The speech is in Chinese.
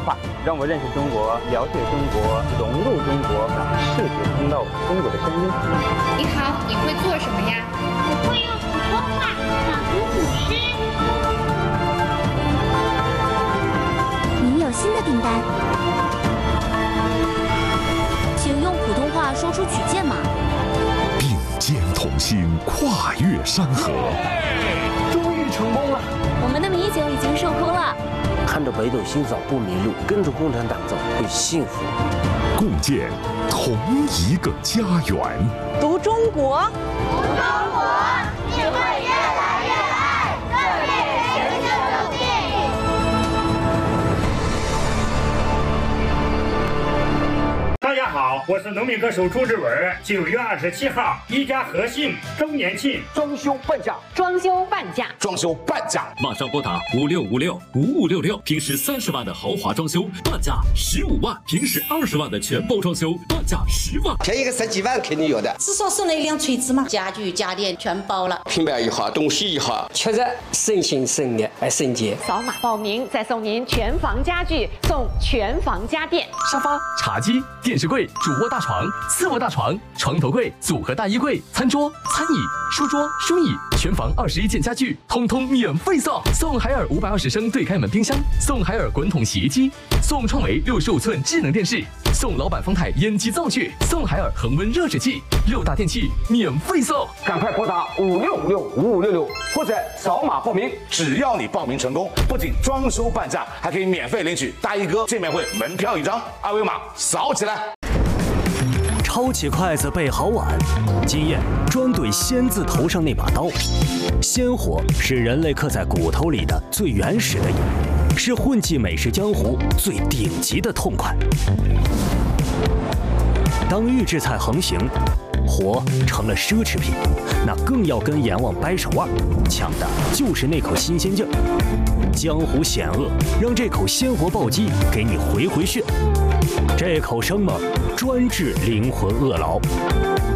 话，让我认识中国，了解中国，融入中国，让世界听到中国的声音。 你好，你会做什么呀？ 我会用普通话朗读古诗。 您有新的订单，请用普通话说出曲键码。 并肩同行，跨越山河。 终于成功了！ 我们的米酒已经售空了。 看着北斗星扫不迷路，跟着共产党走会幸福。 共建同一个家园。 读中国， 读中国，你会越来越爱热烈学习生命。 大家好，我是农民歌手朱志文。9月27号，一家和信周年庆， 装修半价， 装修半价， 装修半价！ 马上拨打56565566，平时30万的豪华装修，半价15万；平时20万的全包装修，半价10万。 便宜个10几万肯定有的， 至少送了一辆锤子嘛。 家具家电全包了， 平板一号，东西一号， 确实省心省力还省钱。 扫码报名，再送您全房家具，送全房家电， 沙发、茶几、电视柜、主卧大床、次卧大床、床头柜、组合大衣柜、餐桌、餐椅、书桌、书椅，全房21件家具，通通免费送。送海尔520升对开门冰箱，送海尔滚筒洗衣机，送创维65寸智能电视，送老板方太烟机灶具，送海尔恒温热水器，6大电器免费送。 赶快拨打56565566，或者扫码报名。只要你报名成功，不仅装修半价，还可以免费领取大衣哥见面会门票1张，二维码扫起来。 抄起筷子备好碗，今夜专怼仙字头上那把刀。鲜活是人类刻在骨头里的最原始的瘾，是混迹美食江湖最顶级的痛快。当预制菜横行，活成了奢侈品，那更要跟阎王掰手腕，抢的就是那口新鲜劲儿。江湖险恶，让这口鲜活暴击给你回血。这口生猛，专治灵魂饿劳。